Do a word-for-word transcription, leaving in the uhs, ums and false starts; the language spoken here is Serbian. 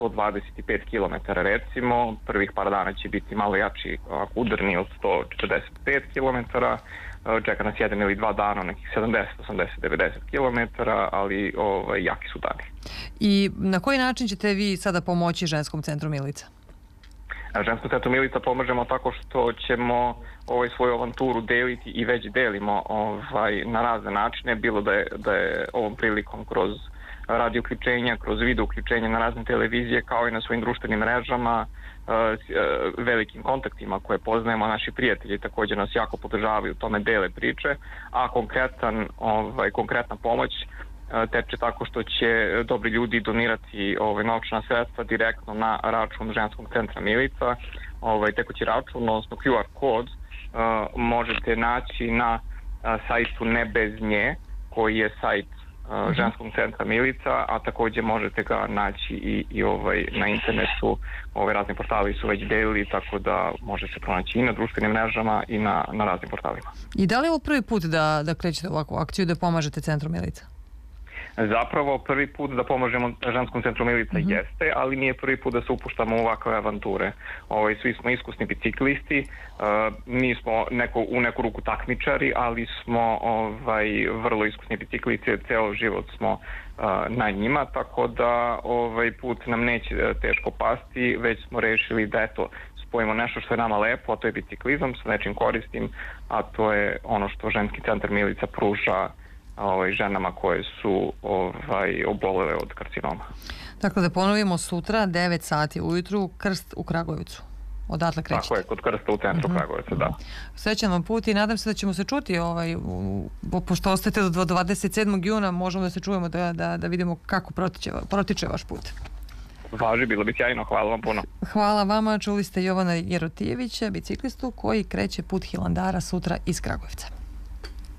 sto dvadeset pet kilometara recimo, prvih par dana će biti malo jači udarni od sto četrdeset pet kilometara, čeka nas jedan ili dva dana nekih sedamdeset, osamdeset, devedeset kilometara, ali ovaj, jaki su dani. I na koji način ćete vi sada pomoći Ženskom centru Milica? Ženskom centru Milica pomažemo tako što ćemo ovaj svoju avanturu deliti i već delimo ovaj, na razne načine, bilo da je, da je ovom prilikom kroz radio uključenja, kroz video uključenja na razne televizije, kao i na svojim društvenim mrežama, velikim kontaktima koje poznajemo. Naši prijatelji također nas jako podržavaju, tome dele priče, a konkretan, ovaj, konkretna pomoć teče tako što će dobri ljudi donirati ovaj, novčana sredstva direktno na račun Ženskog centra Milica. Ovaj, tekući račun, odnosno Q R kod, uh, možete naći na uh, sajtu Ne bez nje, koji je sajt uh, Ženskog centra Milica, a također možete ga naći i, i ovaj, na internetu. Ove razni portali su već delili, tako da može se pronaći i na društvenim mrežama i na, na raznim portalima. I da li je ovo prvi put da, da krećete ovakvu akciju, da pomažete centru Milica? Zapravo prvi put da pomažemo Ženskom centru Milica mm-hmm. jeste, ali nije prvi put da se upuštamo u ovakve avanture. Ovaj, svi smo iskusni biciklisti, uh, nismo neko, u neku ruku takmičari, ali smo ovaj, vrlo iskusni biciklisti, ceo život smo uh, na njima, tako da ovaj put nam neće teško pasti, već smo rešili da eto, spojimo nešto što je nama lepo, a to je biciklizam sa nečim koristim, a to je ono što Ženski centar Milica pruža ovaj, ženama koje su ovaj, obolele od karcinoma. Dakle, da ponovimo, sutra devet sati ujutru, Krst u Kragujevcu. Odatle krećete. Tako je, kod Krsta u centru uh-huh. Kragujevca, da. Srećan vam put i nadam se da ćemo se čuti, ovaj, u, pošto ostajete do dvadeset sedmog juna, možemo da se čujemo da, da, da vidimo kako protiče, protiče vaš put. Važi, bilo bi sjajno, hvala vam puno. Hvala vama, čuli ste Jovana Jerotijevića, biciklistu koji kreće put Hilandara sutra iz Kragujevca.